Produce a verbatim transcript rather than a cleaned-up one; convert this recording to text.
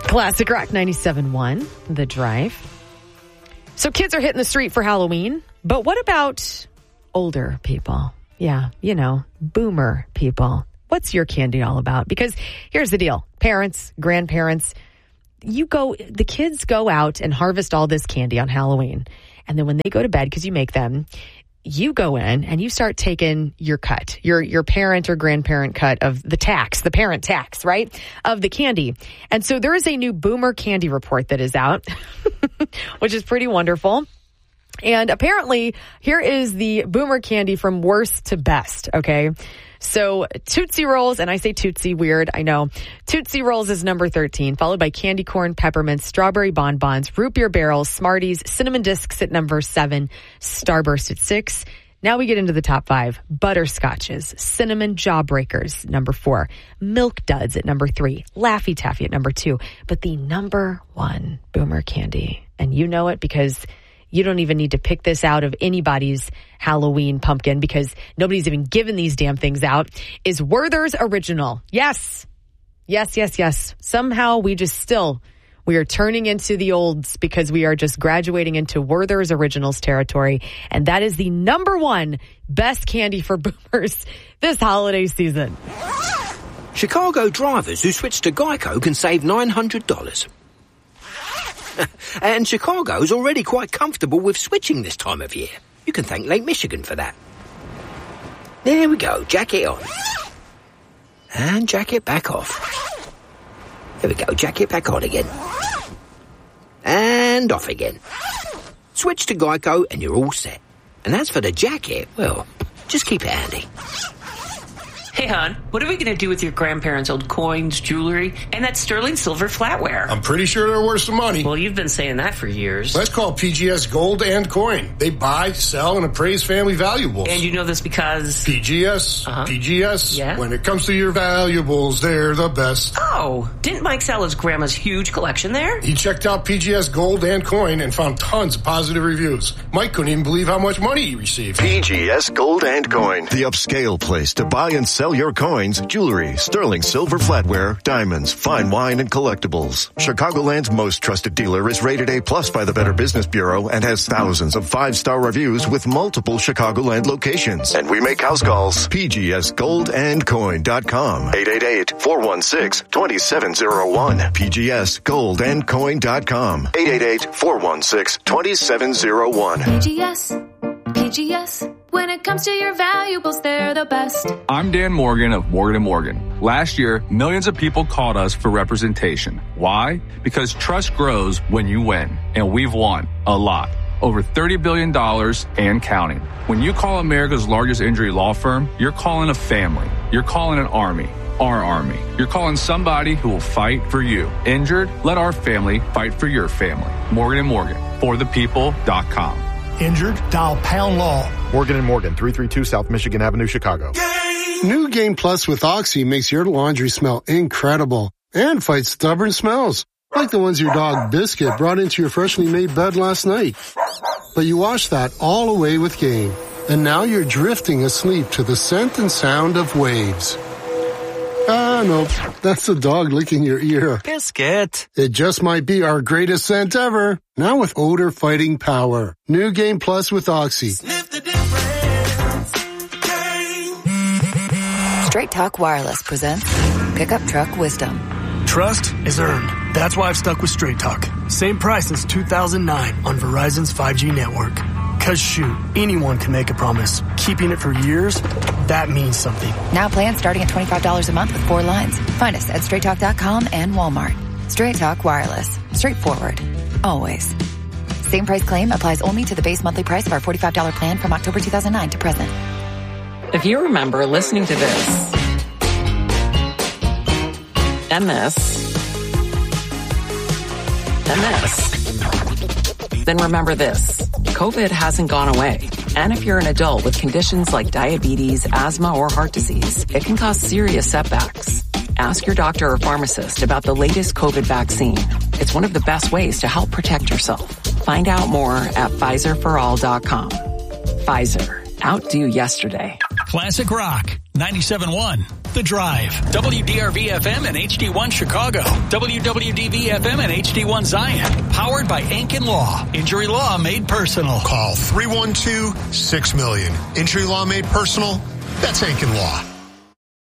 Classic Rock ninety-seven point one, The Drive. So kids are hitting the street for Halloween, but what about older people? Yeah, you know, boomer people. What's your candy all about? Because here's the deal. Parents, grandparents, you go, the kids go out and harvest all this candy on Halloween. And then when they go to bed, because you make them, you go in and you start taking your cut, your your parent or grandparent cut of the tax, the parent tax, right, of the candy. And so there is a new Boomer Candy Report that is out, which is pretty wonderful. And apparently, here is the Boomer candy from worst to best, okay? So Tootsie Rolls, and I say Tootsie weird, I know. Tootsie Rolls is number thirteen, followed by Candy Corn, Peppermints, Strawberry Bonbons, Root Beer Barrels, Smarties, Cinnamon Discs at number seven, Starburst at six. Now we get into the top five. Butterscotches, Cinnamon Jawbreakers, number four, Milk Duds at number three, Laffy Taffy at number two. But the number one Boomer candy, and you know it because you don't even need to pick this out of anybody's Halloween pumpkin because nobody's even given these damn things out, is Werther's Original. Yes. Yes, yes, yes. Somehow we just still, we are turning into the olds because we are just graduating into Werther's Originals territory. And that is the number one best candy for boomers this holiday season. Chicago drivers who switch to Geico can save nine hundred dollars. And Chicago's already quite comfortable with switching this time of year. You can thank Lake Michigan for that. There we go, jacket on. And jacket back off. There we go, jacket back on again. And off again. Switch to Geico and you're all set. And as for the jacket, well, just keep it handy. Hey, hon, what are we going to do with your grandparents' old coins, jewelry, and that sterling silver flatware? I'm pretty sure they're worth some money. Well, you've been saying that for years. Let's call P G S Gold and Coin. They buy, sell, and appraise family valuables. And you know this because? P G S. Uh-huh. P G S. Yeah? When it comes to your valuables, they're the best. Oh, didn't Mike sell his grandma's huge collection there? He checked out P G S Gold and Coin and found tons of positive reviews. Mike couldn't even believe how much money he received. P G S Gold and Coin, the upscale place to buy and sell your coins, jewelry, sterling silver flatware, diamonds, fine wine, and collectibles. Chicagoland's most trusted dealer is rated A plus by the Better Business Bureau and has thousands of five-star reviews with multiple Chicagoland locations. And we make house calls. P G S gold and coin dot com. eight eight eight, four one six, two seven zero one. P G S gold and coin dot com. eight eight eight, four one six, two seven zero one. P G S. P G S. When it comes to your valuables, they're the best. I'm Dan Morgan of Morgan and Morgan. Last year, millions of people called us for representation. Why? Because trust grows when you win. And we've won a lot. Over thirty billion dollars and counting. When you call America's largest injury law firm, you're calling a family. You're calling an army. Our army. You're calling somebody who will fight for you. Injured? Let our family fight for your family. Morgan and Morgan. For the people dot com. Injured? Dial Pound Law. Morgan and Morgan, three thirty-two South Michigan Avenue, Chicago. New Game Plus with Oxy makes your laundry smell incredible and fights stubborn smells, like the ones your dog Biscuit brought into your freshly made bed last night. But you washed that all away with Game, and now you're drifting asleep to the scent and sound of waves. Ah, no, that's the dog licking your ear. Biscuit. It just might be our greatest scent ever. Now with odor fighting power. New Game Plus with Oxy. Sniff the difference. Game. Straight Talk Wireless presents Pickup Truck Wisdom. Trust is earned. That's why I've stuck with Straight Talk. Same price since two thousand nine on Verizon's five G network. Cause shoot, anyone can make a promise. Keeping it for years, that means something. Now plans starting at twenty-five dollars a month with four lines. Find us at straight talk dot com and Walmart. Straight Talk Wireless. Straightforward. Always. Same price claim applies only to the base monthly price of our forty-five dollars plan from October two thousand nine to present. If you remember listening to this and this and this, then remember this. COVID hasn't gone away. And if you're an adult with conditions like diabetes, asthma, or heart disease, it can cause serious setbacks. Ask your doctor or pharmacist about the latest COVID vaccine. It's one of the best ways to help protect yourself. Find out more at Pfizer for all dot com. Pfizer. Outdo yesterday. Classic Rock ninety-seven point one The Drive. W D R V F M and H D one Chicago. W W D V F M and H D one Zion. Powered by Ankin Law. Injury law made personal. Call three one two, six million. Injury law made personal? That's Ankin Law.